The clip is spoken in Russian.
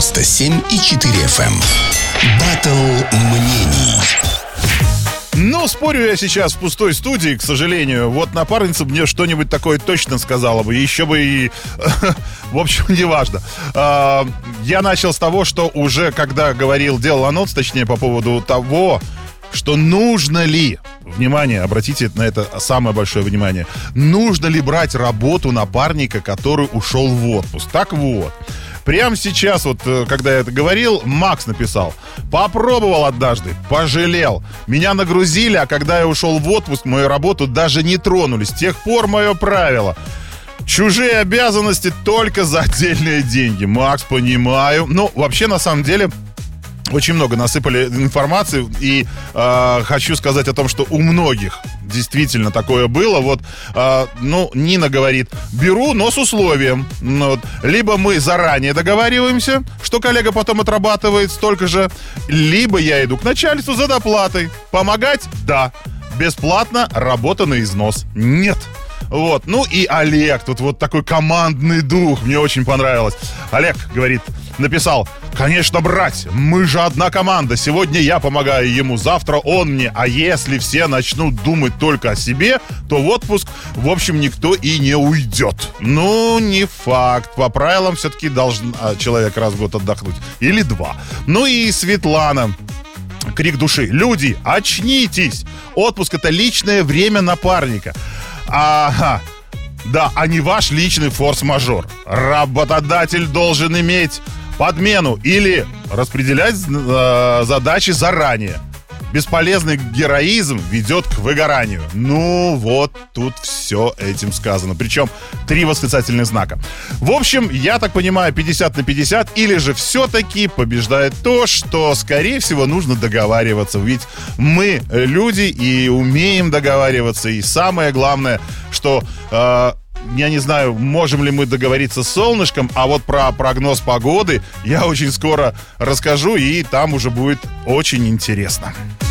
97,4 FM. Батл мнений. Ну, спорю я сейчас в пустой студии, к сожалению. Вот напарница мне что-нибудь такое точно сказала бы. Еще бы и... В общем, неважно. Я начал с того, что уже когда делал анонс, точнее, по поводу того, что нужно ли, внимание, обратите на это самое большое внимание, нужно ли брать работу напарника, который ушел в отпуск. Так вот, прямо сейчас, вот, когда я это говорил, Макс написал: попробовал однажды, пожалел. Меня нагрузили, а когда я ушел в отпуск, мою работу даже не тронули. С тех пор мое правило: чужие обязанности только за отдельные деньги. Макс, понимаю. Ну, вообще, на самом деле, очень много насыпали информации, и хочу сказать о том, что у многих действительно такое было. Вот, Нина говорит: беру, но с условием. Либо мы заранее договариваемся, что коллега потом отрабатывает столько же, либо я иду к начальству за доплатой. Помогать? Да. Бесплатно, работа на износ? Нет. Вот, ну и Олег, тут вот такой командный дух, мне очень понравилось. Олег говорит, написал: конечно, брать, мы же одна команда. Сегодня я помогаю ему, завтра он мне. А если все начнут думать только о себе, то в отпуск, в общем, никто и не уйдет. Ну, не факт. По правилам все-таки должен человек раз в год отдохнуть. Или два. Ну и Светлана. Крик души. Люди, очнитесь. Отпуск — это личное время напарника. Ага. Да, а не ваш личный форс-мажор. Работодатель должен иметь подмену или распределять задачи заранее. Бесполезный героизм ведет к выгоранию. Ну, вот тут все этим сказано. Причем 3 восклицательных знака. В общем, я так понимаю, 50 на 50. Или же все-таки побеждает то, что, скорее всего, нужно договариваться. Ведь мы люди и умеем договариваться. И самое главное, что... я не знаю, можем ли мы договориться с солнышком, а вот про прогноз погоды я очень скоро расскажу, и там уже будет очень интересно.